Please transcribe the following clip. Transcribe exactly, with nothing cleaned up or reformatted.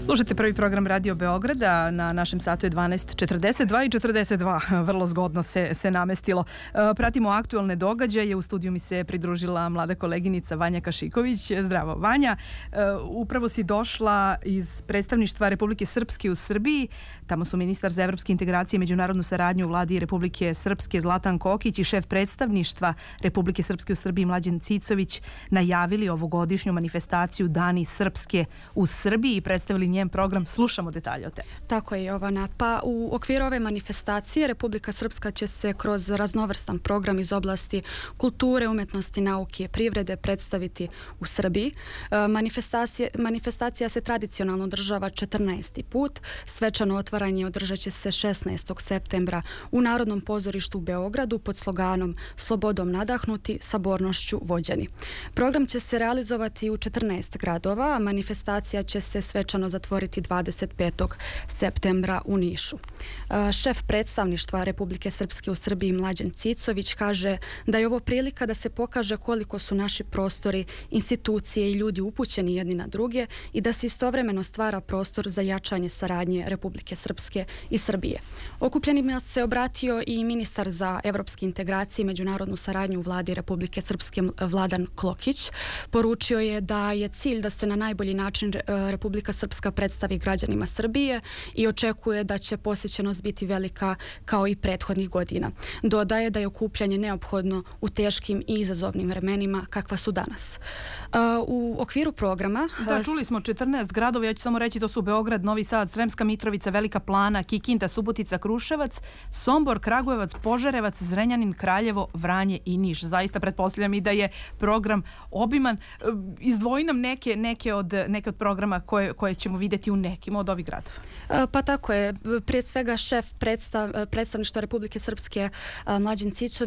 Slušajte prvi program Radio Beograda, na našem satu je dvanaest četrdeset dva i četrdeset dva, vrlo zgodno se, se namestilo. Pratimo aktualne događaje, u studiju mi se pridružila mlada koleginica Vanja Kašiković. Zdravo Vanja, upravo si došla iz predstavništva Republike Srpske u Srbiji, tamo su ministar za evropske integracije i međunarodnu saradnju u vladi Republike Srpske Zlatan Kokić i šef predstavništva Republike Srpske u Srbiji Mlađan Cicović najavili ovogodišnju manifestaciju Dani Srpske u Srbiji i predstavili njen program. Slušamo detalje o tebi. Tako je, Jovana. Pa u okviru ove manifestacije Republika Srpska će se kroz raznovrstan program iz oblasti kulture, umetnosti, nauke, privrede predstaviti u Srbiji. Manifestacija, manifestacija se tradicionalno održava četrnaesti put. Svečano otvaranje održat će se šesnaestog septembra u Narodnom pozorištu u Beogradu pod sloganom Slobodom nadahnuti, sabornošću vođeni. Program će se realizovati u četrnaest gradova, a manifestacija će se svečano zatvoriti dvadeset petog septembra u Nišu. Šef predstavništva Republike Srpske u Srbiji Mlađan Cicović kaže da je ovo prilika da se pokaže koliko su naši prostori, institucije i ljudi upućeni jedni na druge i da se istovremeno stvara prostor za jačanje saradnje Republike Srpske i Srbije. Okupljenima se obratio i ministar za evropske integracije i međunarodnu saradnju u vladi Republike Srpske Vladan Klokić. Poručio je da je cilj da se na najbolji način Republika Srpska predstavi građanima Srbije i očekuje da će posjećenost biti velika kao i prethodnih godina. Dodaje da je okupljanje neophodno u teškim i izazovnim vremenima kakva su danas. U okviru programa... Da, čuli smo četrnaest gradova, ja ću samo reći, to su Beograd, Novi Sad, Sremska Mitrovica, Velika Plana, Kikinda, Subotica, Kruševac, Sombor, Kragujevac, Požarevac, Zrenjanin, Kraljevo, Vranje i Niš. Zaista pretpostavljam i da je program obiman. Izdvoji nam neke, neke, od, neke od programa koje, koje ćemo vidjeti u nekim od ovih gradova. Pa tako je. Prije svega šef predstav, predstavništva Republike Srpske Mlađan Cicović